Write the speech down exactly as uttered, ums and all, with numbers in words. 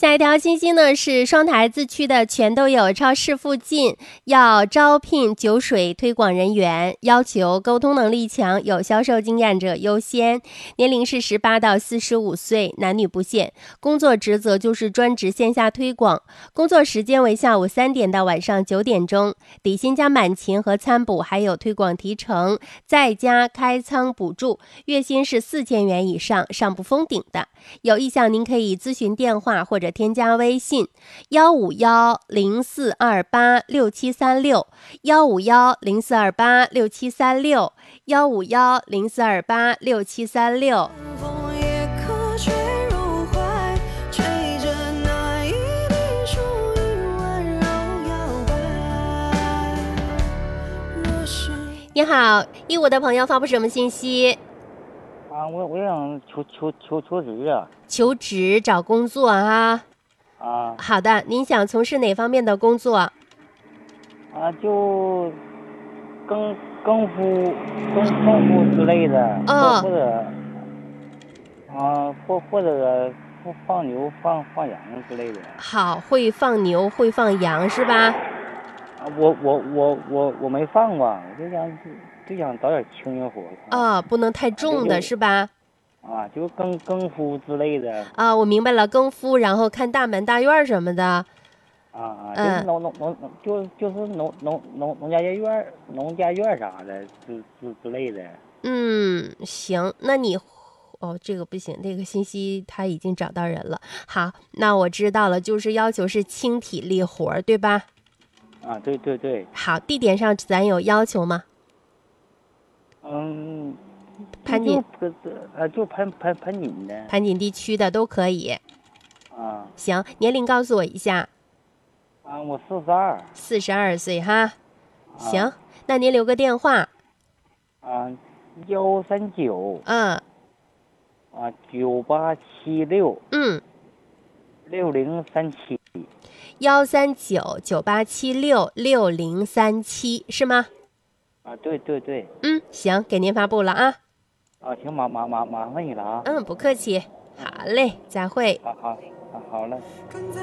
下一条信息呢是双台自区的全都有超市附近要招聘酒水推广人员，要求沟通能力强、有销售经验者优先，年龄是十八到四十五岁，男女不限。工作职责就是专职线下推广，工作时间为下午三点到晚上九点钟，底薪加满勤和餐补，还有推广提成，再加开仓补助，月薪是四千元以上，上不封顶的。有意向您可以咨询电话或者添加微信幺五幺零四二八六七三六幺五幺零四二八六七三六幺五幺零四二八六七三六。你好，义乌的朋友发布什么信息？ 啊，我我想求求求求职啊。 求职找工作啊。 啊。 好的，您想从事哪方面的工作？ 啊，就更更夫、更更夫之类的， 哦、 或者啊，或或者放牛、放放羊之类的。 好，会放牛，会放羊是吧？ 啊，我我我我我没放过，我就想就想找点轻型活。 啊、哦，不能太重的是吧？ 啊，就更更夫之类的。 啊，我明白了，更夫，然后看大门大院什么的。 啊啊，就是农农农就就是农农农农家院、农家院啥的，之之之类的。 嗯，行，那你哦，这个不行，这个信息他已经找到人了。好，那我知道了，就是要求是轻体力活，对吧？ 啊，对对对。 好，地点上咱有要求吗？ 嗯， 盘锦， 呃，就盘盘盘锦的， 盘锦地区的都可以。 啊， 行，年龄告诉我一下。 啊，我四十二。 四十二岁哈。 啊、 行，那您留个电话。 啊，幺三九。 嗯。 啊，九八七六。 嗯。 六零三七。 幺三九九八七六六零三七是吗？ 啊，对对对。 嗯，行，给您发布了啊。 啊，行，麻麻麻麻烦你了啊。 嗯，不客气。好嘞，再会。 好好好好了。